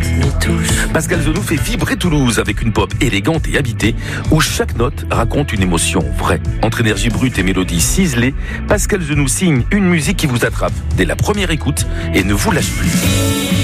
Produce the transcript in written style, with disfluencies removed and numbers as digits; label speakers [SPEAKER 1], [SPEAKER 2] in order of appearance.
[SPEAKER 1] me touche.
[SPEAKER 2] Pascal Zenou fait vibrer Toulouse avec une pop élégante et habitée où chaque note raconte une émotion vraie. Entre énergie brute et mélodie ciselée, Pascal Zenou signe une musique qui vous attrape dès la première écoute et ne vous lâche plus.